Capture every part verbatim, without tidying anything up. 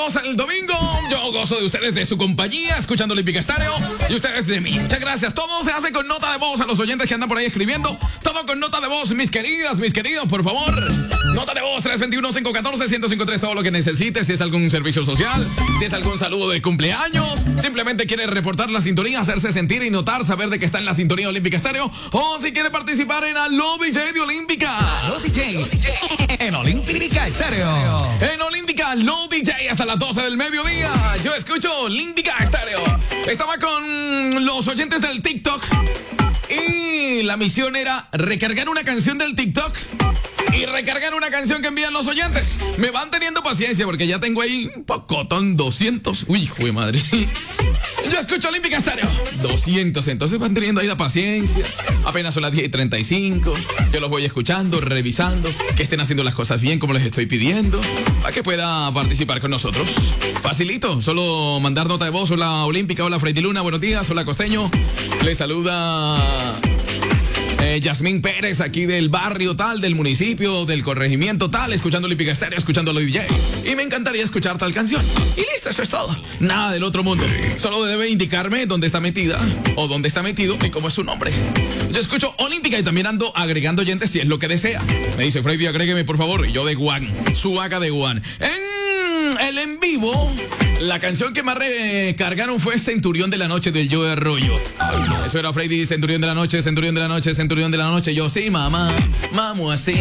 goza el domingo. Yo gozo de ustedes, de su compañía, escuchando Olímpica Estéreo. Y ustedes de mí. Muchas gracias. Todo se hace con nota de voz a los oyentes que andan por ahí escribiendo. Todo con nota de voz, mis queridas, mis queridos, por favor. Nota de voz tres dos uno, cinco uno cuatro, uno cero cinco tres. Todo lo que necesites. Si es algún servicio social, si es algún saludo de cumpleaños, simplemente quiere reportar la sintonía, hacerse sentir y notar, saber de que está en la sintonía Olímpica Estéreo. O si quiere participar en Aló D J de Olímpica. Aló D J en Olímpica Estéreo. En Olímpica, Aló D J hasta las doce del mediodía. Yo escucho Olímpica Estéreo. Estaba con los oyentes del TikTok y la misión era recargar una canción del TikTok y recargar una canción que envían los oyentes. Me van teniendo paciencia porque ya tengo ahí un pocotón, doscientos. Uy, hijo de madre. Yo escucho Olímpica Estéreo. doscientos, entonces van teniendo ahí la paciencia. Apenas son las diez y treinta y cinco. Yo los voy escuchando, revisando, que estén haciendo las cosas bien como les estoy pidiendo, para que pueda participar con nosotros. Facilito, solo mandar nota de voz. Hola Olímpica, hola Freddy Luna, buenos días, hola Costeño. Les saluda Eh, Yasmín Pérez, aquí del barrio tal, del municipio, del corregimiento tal, escuchando Olímpica Estéreo, escuchando a D J. Y me encantaría escuchar tal canción. Y listo, eso es todo. Nada del otro mundo. Solo debe indicarme dónde está metida o dónde está metido y cómo es su nombre. Yo escucho Olímpica y también ando agregando oyentes si es lo que desea. Me dice, Freddy, agrégueme por favor. Y yo de Juan, su haga de Juan. En el en vivo, la canción que más recargaron fue Centurión de la Noche del Joe Arroyo. Eso era Freddy, Centurión de la Noche, Centurión de la Noche, Centurión de la Noche. Yo, sí, mamá, vamos así.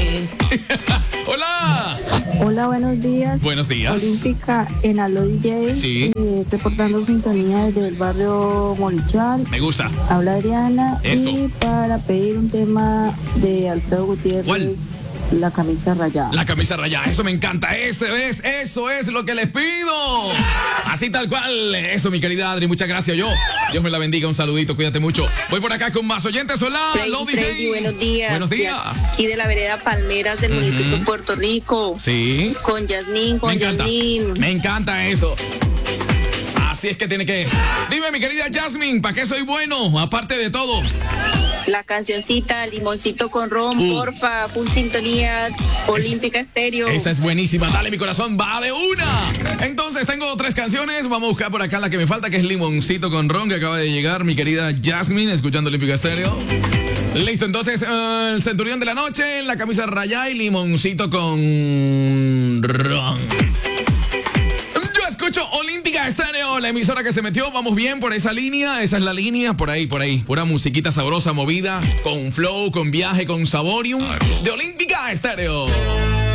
Hola. Hola, buenos días. Buenos días. Olímpica en Aló D J. Sí. Eh, reportando sintonía desde el barrio Molichal. Me gusta. Habla Adriana. Eso. Y para pedir un tema de Alfredo Gutiérrez. ¿Cuál? La camisa rayada. La camisa rayada, eso me encanta, ese es, eso es lo que les pido. Así tal cual, eso mi querida Adri, muchas gracias yo. Dios me la bendiga, un saludito, cuídate mucho. Voy por acá con más oyentes, hola, Aló D J. Freddy, buenos días. Buenos días. Aquí de la vereda Palmeras del Uh-huh. municipio de Puerto Rico. Sí. Con Yasmín, Me con encanta, Yasmín. me encanta eso. Así es que tiene que... Dime mi querida Jasmine, ¿para qué soy bueno? Aparte de todo. La cancioncita Limoncito con Ron, Uh. porfa, full sintonía, Olímpica Estéreo. Esa es buenísima, dale mi corazón, va de una. Entonces tengo tres canciones, vamos a buscar por acá la que me falta, que es Limoncito con Ron, que acaba de llegar mi querida Jasmine, escuchando Olímpica Estéreo. Listo, entonces uh, el Centurión de la Noche, la camisa rayada y Limoncito con Ron. Yo escucho Olímpica Estéreo, la emisora que se metió. Vamos bien por esa línea, esa es la línea, por ahí, por ahí. Pura musiquita sabrosa, movida, con flow, con viaje, con saborium. De Olímpica Estéreo.